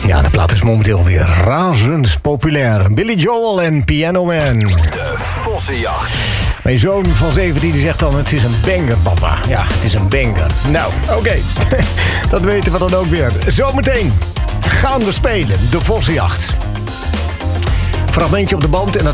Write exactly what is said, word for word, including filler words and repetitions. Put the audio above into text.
Ja, de plaat is momenteel weer razend populair. Billy Joel en Piano Man. De Vossenjacht. Mijn zoon van zeventien die zegt dan, het is een banger, papa. Ja, het is een banger. Nou, oké. Okay. Dat weten we dan ook weer. Zometeen gaan we spelen. De Vossenjacht. Fragmentje op de band en dat